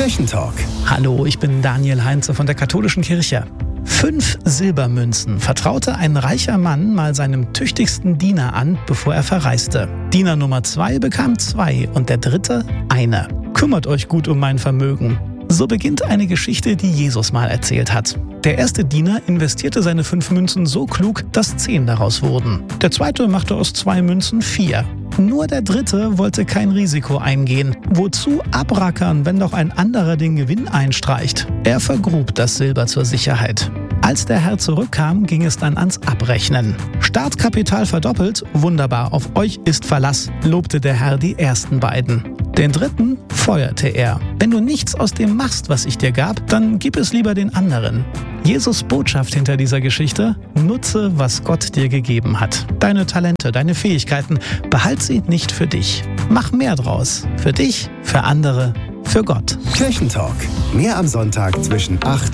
Kirchentalk. Hallo, ich bin Daniel Heinze von der Katholischen Kirche. 5 Silbermünzen vertraute ein reicher Mann mal seinem tüchtigsten Diener an, bevor er verreiste. Diener Nummer 2 bekam 2 und der dritte 1. Kümmert euch gut um mein Vermögen. So beginnt eine Geschichte, die Jesus mal erzählt hat. Der erste Diener investierte seine 5 Münzen so klug, dass 10 daraus wurden. Der zweite machte aus 2 Münzen 4. Nur der dritte wollte kein Risiko eingehen. Wozu abrackern, wenn doch ein anderer den Gewinn einstreicht? Er vergrub das Silber zur Sicherheit. Als der Herr zurückkam, ging es dann ans Abrechnen. Startkapital verdoppelt, wunderbar, auf euch ist Verlass, lobte der Herr die ersten beiden. Den dritten feuerte er. Wenn du nichts aus dem machst, was ich dir gab, dann gib es lieber den anderen. Jesus' Botschaft hinter dieser Geschichte: Nutze, was Gott dir gegeben hat. Deine Talente, deine Fähigkeiten, behalt sie nicht für dich. Mach mehr draus. Für dich, für andere, für Gott. Kirchentalk. Mehr am Sonntag zwischen 8